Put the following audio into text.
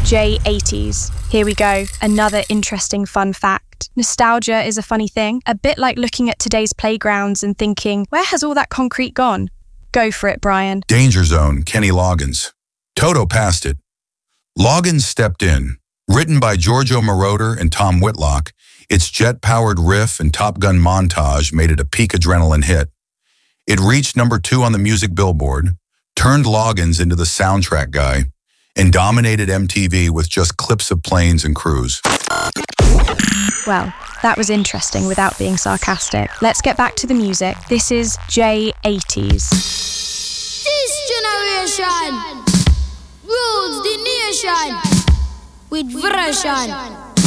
J80s. Here we go, another interesting fun fact. Nostalgia is a funny thing, a bit like looking at today's playgrounds and thinking, where has all that concrete gone? Go for it, Brian. Danger Zone, Kenny Loggins. Toto passed it. Loggins stepped in. Written by Giorgio Moroder and Tom Whitlock, its jet-powered riff and Top Gun montage made it a peak adrenaline hit. It reached number 2 on the music Billboard, turned Loggins into the soundtrack guy, and dominated MTV with just clips of planes and crews. Well, that was interesting without being sarcastic. Let's get back to the music. This is J80s. This generation rules the nation with version.